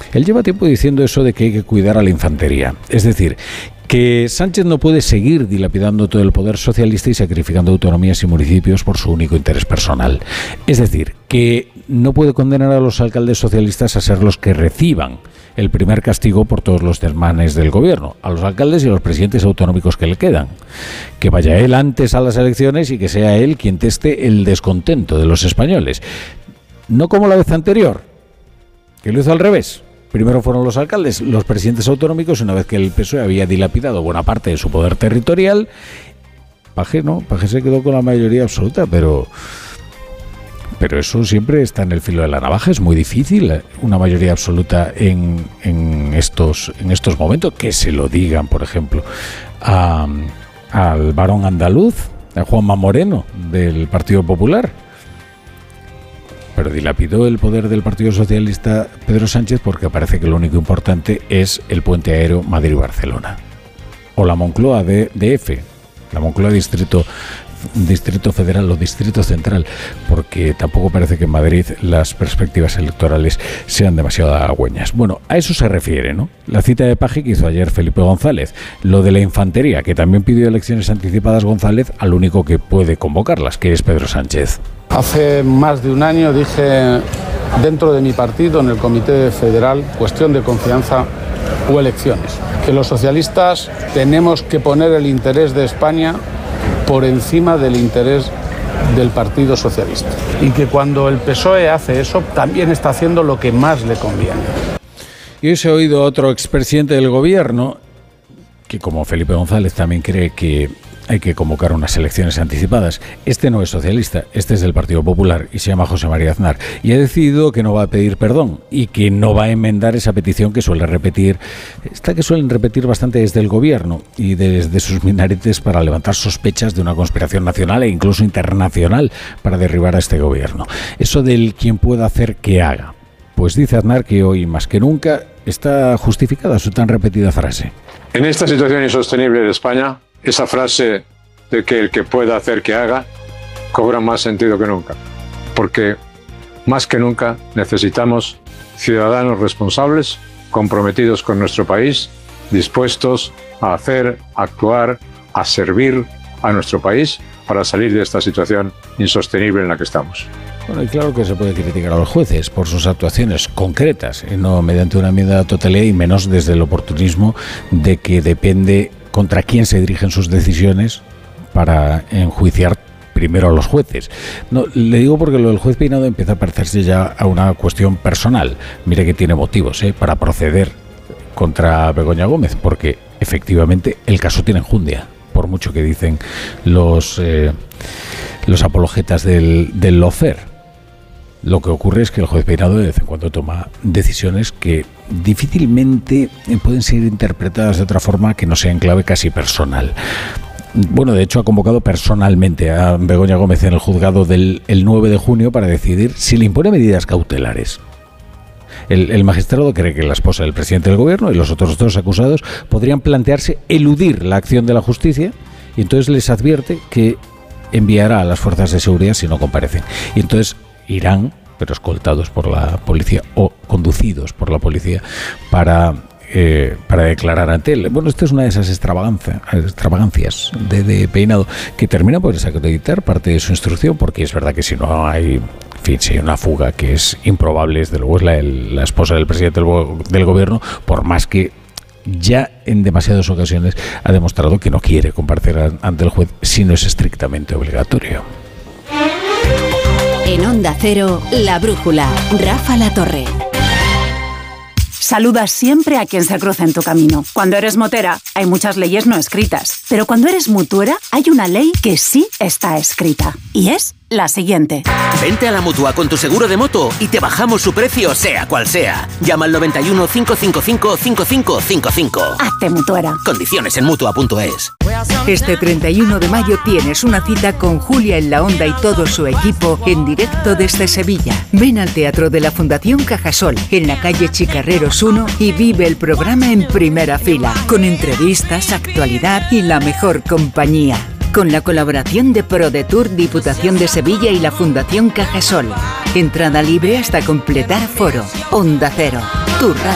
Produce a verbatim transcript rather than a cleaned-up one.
Él lleva tiempo diciendo eso de que hay que cuidar a la infantería. Es decir, que Sánchez no puede seguir dilapidando todo el poder socialista y sacrificando autonomías y municipios por su único interés personal. Es decir, que no puede condenar a los alcaldes socialistas a ser los que reciban el primer castigo por todos los desmanes del gobierno, a los alcaldes y a los presidentes autonómicos que le quedan. Que vaya él antes a las elecciones y que sea él quien teste el descontento de los españoles. No como la vez anterior, que lo hizo al revés. Primero fueron los alcaldes, los presidentes autonómicos, una vez que el P S O E había dilapidado buena parte de su poder territorial. Paje no, Paje se quedó con la mayoría absoluta, pero... Pero eso siempre está en el filo de la navaja. Es muy difícil una mayoría absoluta en, en, estos, en estos momentos. Que se lo digan, por ejemplo, a, al varón andaluz, a Juanma Moreno, del Partido Popular. Pero dilapidó el poder del Partido Socialista Pedro Sánchez porque parece que lo único importante es el puente aéreo Madrid-Barcelona. O la Moncloa de D F, la Moncloa Distrito Distrito Federal o Distrito Central, porque tampoco parece que en Madrid las perspectivas electorales sean demasiado halagüeñas. Bueno, a eso se refiere, ¿no? La cita de Paje que hizo ayer Felipe González, lo de la infantería, que también pidió elecciones anticipadas González al único que puede convocarlas, que es Pedro Sánchez. Hace más de un año dije dentro de mi partido, en el Comité Federal, cuestión de confianza o elecciones, que los socialistas tenemos que poner el interés de España por encima del interés del Partido Socialista. Y que cuando el P S O E hace eso, también está haciendo lo que más le conviene. Y hoy se ha oído otro expresidente del gobierno, que como Felipe González también cree que hay que convocar unas elecciones anticipadas. Este no es socialista, este es del Partido Popular y se llama José María Aznar. Y ha decidido que no va a pedir perdón y que no va a enmendar esa petición que suele repetir, esta que suelen repetir bastante desde el gobierno y desde sus minaretes para levantar sospechas de una conspiración nacional e incluso internacional para derribar a este gobierno. Eso del quien pueda hacer que haga. Pues dice Aznar que hoy más que nunca está justificada su tan repetida frase. En esta situación insostenible de España, esa frase de que el que pueda hacer que haga cobra más sentido que nunca, porque más que nunca necesitamos ciudadanos responsables, comprometidos con nuestro país, dispuestos a hacer, a actuar, a servir a nuestro país para salir de esta situación insostenible en la que estamos. Bueno, y claro que se puede criticar a los jueces por sus actuaciones concretas, y no mediante una enmienda a la totalidad y menos desde el oportunismo de que depende contra quién se dirigen sus decisiones para enjuiciar primero a los jueces. No, le digo porque lo del juez Peinado empieza a parecerse ya a una cuestión personal. Mire que tiene motivos ¿eh? para proceder contra Begoña Gómez, porque efectivamente el caso tiene enjundia, por mucho que dicen los, eh, los apologetas del, del lawfare. Lo que ocurre es que el juez Peinado de vez en cuando toma decisiones que difícilmente pueden ser interpretadas de otra forma que no sea en clave casi personal. Bueno, de hecho ha convocado personalmente a Begoña Gómez en el juzgado del el nueve de junio para decidir si le impone medidas cautelares. El, el magistrado cree que la esposa del presidente del gobierno y los otros dos acusados podrían plantearse eludir la acción de la justicia y entonces les advierte que enviará a las fuerzas de seguridad si no comparecen. Y entonces irán, pero escoltados por la policía o conducidos por la policía para, eh, para declarar ante él. Bueno, esta es una de esas extravagancias, extravagancias de, de Peinado que termina por desacreditar parte de su instrucción, porque es verdad que si no hay, en fin, si hay una fuga que es improbable, desde luego es la, la esposa del presidente del, del gobierno, por más que ya en demasiadas ocasiones ha demostrado que no quiere comparecer ante el juez si no es estrictamente obligatorio. En Onda Cero, La Brújula, Rafa La Torre. Saludas siempre a quien se cruza en tu camino. Cuando eres motera, hay muchas leyes no escritas. Pero cuando eres mutuera, hay una ley que sí está escrita. Y es la siguiente. Vente a la Mutua con tu seguro de moto y te bajamos su precio, sea cual sea. Llama al noventa y uno, cinco cinco cinco, cinco cinco cinco cinco. Hazte mutuera. Condiciones en Mutua punto es. Este treinta y uno de mayo tienes una cita con Julia en la Onda y todo su equipo en directo desde Sevilla. Ven al Teatro de la Fundación Cajasol, en la calle Chicarreros uno, y vive el programa en primera fila, con entrevistas, actualidad y la mejor compañía. Con la colaboración de ProDetour, Diputación de Sevilla y la Fundación Cajasol. Entrada libre hasta completar aforo. Onda Cero, tu radio.